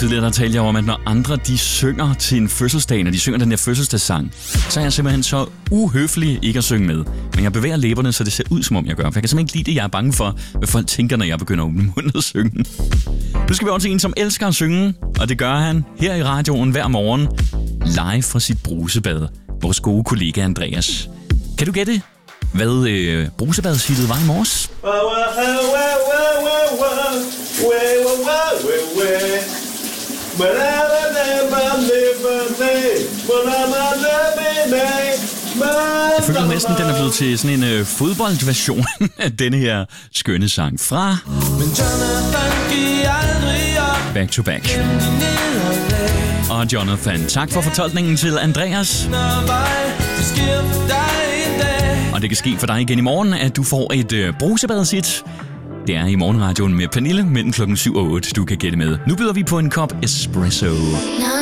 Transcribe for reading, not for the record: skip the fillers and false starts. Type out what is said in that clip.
Tidligere der talte jeg om, at når andre de synger til en fødselsdag, når de synger den der fødselsdagssang, så er jeg simpelthen så uhøflig ikke at synge med. Men jeg bevæger læberne, så det ser ud, som om jeg gør. For jeg kan simpelthen ikke lide det, jeg er bange for, hvad folk tænker, når jeg begynder at åbne munden og synge. Nu skal vi over til en, som elsker at synge, og det gør han her i radioen hver morgen, live fra sit brusebad. Vores gode kollega Andreas. Kan du gætte, hvad brusebadshittet var i morges? Jeg føler næsten, den er blevet til sådan en fodboldversion af denne her skønne sang fra Back to Back. Og Jonathan, tak for fortolkningen til Andreas. Og det kan ske for dig igen i morgen, at du får et brusebadshit. Det er i morgenradioen med Pernille mellem klokken 7 og 8, du kan gætte med. Nu byder vi på en kop espresso.